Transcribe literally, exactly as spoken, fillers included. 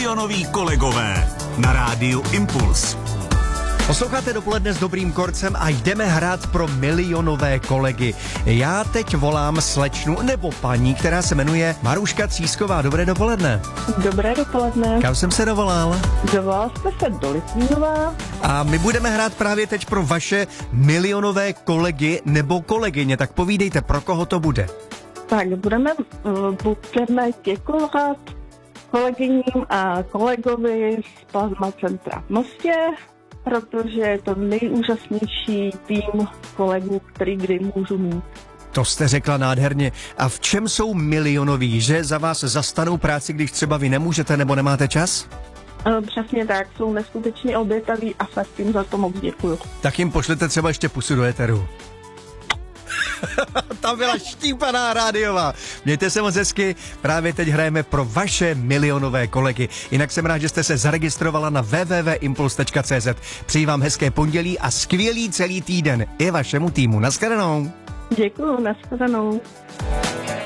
Milionoví kolegové na rádiu Impuls. Posloucháte Dopoledne s Dobrým Korcem a jdeme hrát pro milionové kolegy. Já teď volám slečnu nebo paní, která se jmenuje Maruška Třísková. Dobré dopoledne. Dobré dopoledne. Kam jsem se dovolal? Dovolal jste se do Litvínova. A my budeme hrát právě teď pro vaše milionové kolegy nebo kolegyně. Tak povídejte, pro koho to bude? Tak budeme, budeme děkovat kolegyním a kolegovi z Plazma centra v Mostě, protože je to nejúžasnější tým kolegů, který kdy můžu mít. To jste řekla nádherně. A v čem jsou milionoví? Že za vás zastanou práci, když třeba vy nemůžete nebo nemáte čas? Přesně tak, jsou neskutečně obětaví a fakt jim za to moc děkuju. Tak jim pošlete třeba ještě pusu do éteru. Tam byla štípaná rádiová. Mějte se moc hezky, právě teď hrajeme pro vaše milionové kolegy. Jinak jsem rád, že jste se zaregistrovala na w w w tečka impuls tečka c z. Přeji vám hezké pondělí a skvělý celý týden i vašemu týmu. Naschledanou. Děkuju, naschledanou.